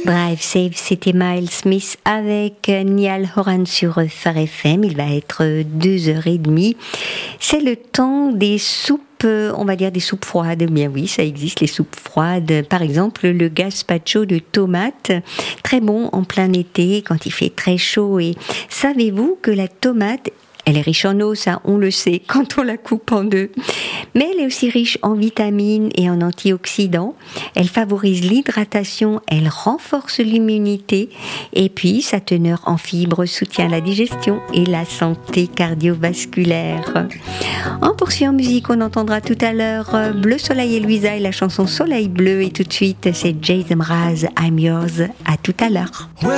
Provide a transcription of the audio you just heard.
Drive Safe, c'était Miles Smith avec Niall Horan sur Phare FM. Il va être 2h30. C'est le temps des soupes, on va dire des soupes froides. Bien oui, ça existe, les soupes froides. Par exemple, le gazpacho de tomates, très bon en plein été quand il fait très chaud. Et savez-vous que la tomate, elle est riche en eau, ça on le sait quand on la coupe en deux. Mais elle est aussi riche en vitamines et en antioxydants. Elle favorise l'hydratation, elle renforce l'immunité. Et puis, sa teneur en fibres soutient la digestion et la santé cardiovasculaire. En poursuivant en musique, on entendra tout à l'heure Bleu Soleil et Louisa et la chanson Soleil Bleu. Et tout de suite, c'est Jason Mraz, I'm Yours. À tout à l'heure.